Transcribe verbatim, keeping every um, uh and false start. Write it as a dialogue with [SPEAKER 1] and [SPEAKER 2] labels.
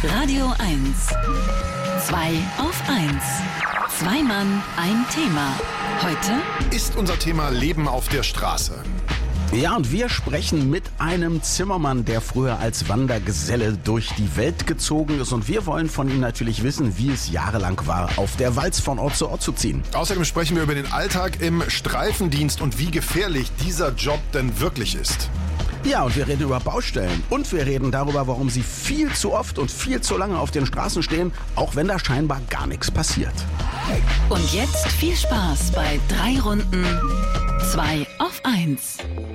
[SPEAKER 1] Radio eins. Zwei auf eins. Zwei Mann, ein Thema. Heute
[SPEAKER 2] ist unser Thema Leben auf der Straße.
[SPEAKER 3] Ja, und wir sprechen mit einem Zimmermann, der früher als Wandergeselle durch die Welt gezogen ist. Und wir wollen von ihm natürlich wissen, wie es jahrelang war, auf der Walz von Ort zu Ort zu ziehen.
[SPEAKER 2] Außerdem sprechen wir über den Alltag im Streifendienst und wie gefährlich dieser Job denn wirklich ist.
[SPEAKER 3] Ja, und wir reden über Baustellen. Und wir reden darüber, warum sie viel zu oft und viel zu lange auf den Straßen stehen, auch wenn da scheinbar gar nichts passiert.
[SPEAKER 1] Und jetzt viel Spaß bei drei Runden zwei auf eins.